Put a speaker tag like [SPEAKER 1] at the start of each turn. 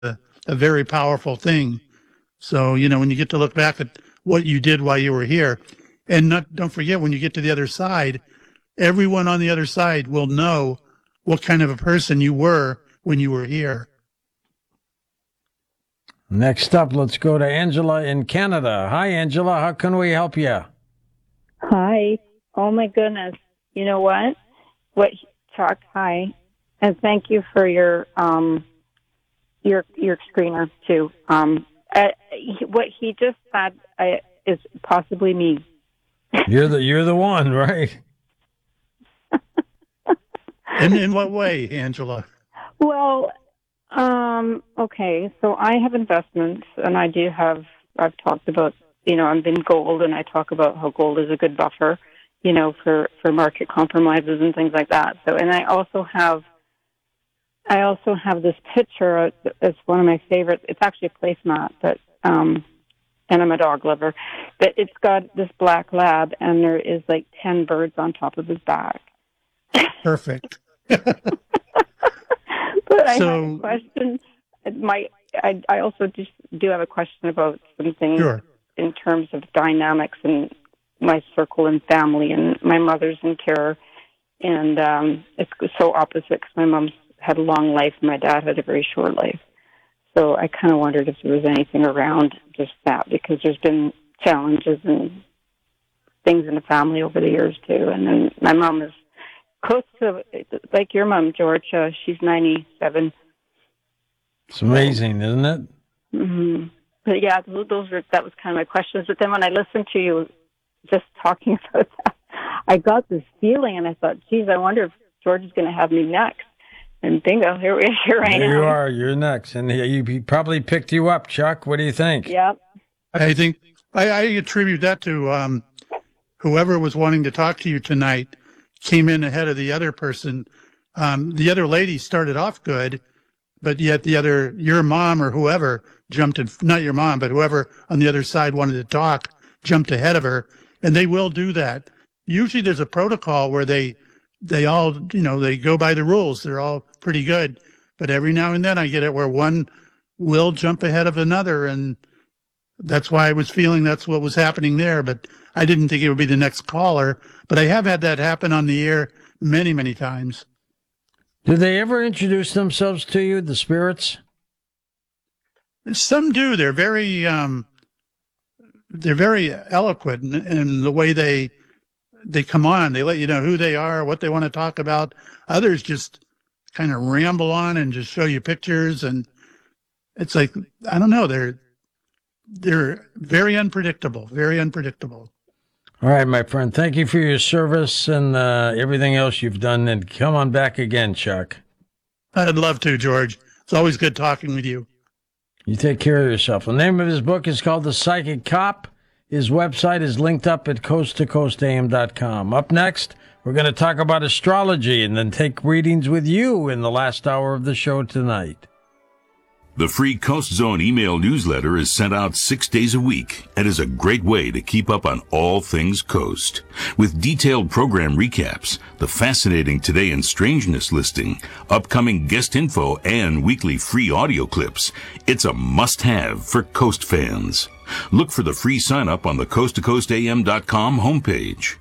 [SPEAKER 1] a very powerful thing. So, when you get to look back at what you did while you were here, and don't forget, when you get to the other side, everyone on the other side will know what kind of a person you were when you were here.
[SPEAKER 2] Next up, let's go to Angela in Canada. Hi, Angela. How can we help you?
[SPEAKER 3] Hi. Oh, my goodness. You know what? Chuck, hi. And thank you for your screener, too. What he just said is possibly me.
[SPEAKER 2] You're the one, right?
[SPEAKER 1] In what way, Angela?
[SPEAKER 3] Well, okay. So I have investments, and I've talked about, I'm in gold, and I talk about how gold is a good buffer, for market compromises and things like that. So, and I also have this picture. It's one of my favorites. It's actually a placemat that, and I'm a dog lover, but it's got this black lab, and there is like 10 birds on top of his back.
[SPEAKER 1] Perfect.
[SPEAKER 3] But I have a question. I also just do have a question about something in terms of dynamics in my circle and family. And my mother's in care, and it's so opposite because my mom's had a long life and my dad had a very short life. So I kind of wondered if there was anything around just that, because there's been challenges and things in the family over the years too. And then my mom is close to, like your mom, George. She's 97.
[SPEAKER 2] It's amazing, isn't it?
[SPEAKER 3] Mm-hmm. But yeah, that was kind of my questions. But then when I listened to you just talking about that, I got this feeling, and I thought, geez, I wonder if George is going to have me next. And bingo, here I am.
[SPEAKER 2] There you are. You're next. And he probably picked you up, Chuck. What do you think?
[SPEAKER 3] Yep.
[SPEAKER 1] I think I attribute that to whoever was wanting to talk to you tonight came in ahead of the other person. The other lady started off good, but yet your mom or whoever jumped in, not your mom, but whoever on the other side wanted to talk jumped ahead of her. And they will do that. Usually there's a protocol where they all, they go by the rules. They're all pretty good. But every now and then I get it where one will jump ahead of another. And that's why I was feeling that's what was happening there. But I didn't think it would be the next caller. But I have had that happen on the air many, many times.
[SPEAKER 2] Do they ever introduce themselves to you, the spirits?
[SPEAKER 1] Some do. They're very eloquent in the way they come on. They let you know who they are, what they want to talk about. Others just kind of ramble on and just show you pictures. And it's like, I don't know. They're very unpredictable, very unpredictable.
[SPEAKER 2] All right, my friend. Thank you for your service and everything else you've done. And come on back again, Chuck.
[SPEAKER 1] I'd love to, George. It's always good talking with you.
[SPEAKER 2] You take care of yourself. The name of his book is called The Psychic Cop. His website is linked up at coasttocoastam.com. Up next, we're going to talk about astrology and then take readings with you in the last hour of the show tonight.
[SPEAKER 4] The free Coast Zone email newsletter is sent out 6 days a week and is a great way to keep up on all things Coast. With detailed program recaps, the fascinating Today in Strangeness listing, upcoming guest info, and weekly free audio clips, it's a must-have for Coast fans. Look for the free sign-up on the coasttocoastam.com homepage.